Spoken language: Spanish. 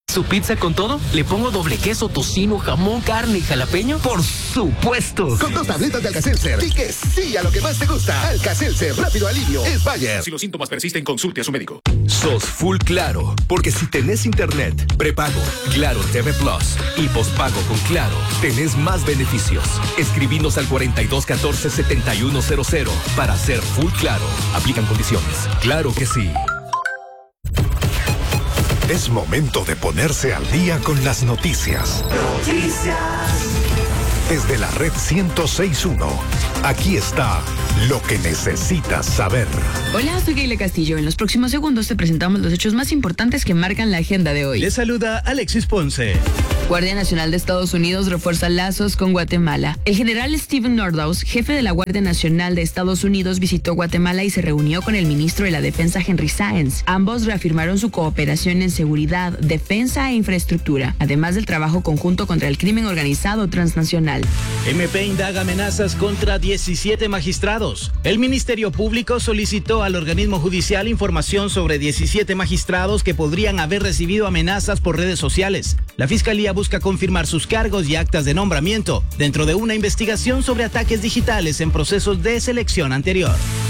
¿Su pizza con todo? ¿Le pongo doble queso, tocino, jamón, carne y jalapeño? ¡Por supuesto! Con 2 tabletas de Alka-Seltzer, di que sí a lo que más te gusta. Alka-Seltzer, rápido alivio, es Bayer. Si los síntomas persisten, consulte a su médico. Sos full Claro, porque si tenés internet, prepago, Claro TV Plus y pospago con Claro, tenés más beneficios. Escribinos al 4214-7100 para ser full Claro. Aplican condiciones. Claro que sí. Es momento de ponerse al día con las noticias. Desde la red 106.1, aquí está lo que necesitas saber. Hola, soy Gayle Castillo. En los próximos segundos te presentamos los hechos más importantes que marcan la agenda de hoy. Les saluda Alexis Ponce. Guardia Nacional de Estados Unidos refuerza lazos con Guatemala. El general Stephen Nordhaus, jefe de la Guardia Nacional de Estados Unidos, visitó Guatemala y se reunió con el ministro de la Defensa, Henry Sáenz. Ambos reafirmaron su cooperación en seguridad, defensa e infraestructura, además del trabajo conjunto contra el crimen organizado transnacional. MP indaga amenazas contra 17 magistrados. El Ministerio Público solicitó al organismo judicial información sobre 17 magistrados que podrían haber recibido amenazas por redes sociales. La Fiscalía busca confirmar sus cargos y actas de nombramiento dentro de una investigación sobre ataques digitales en procesos de selección anterior.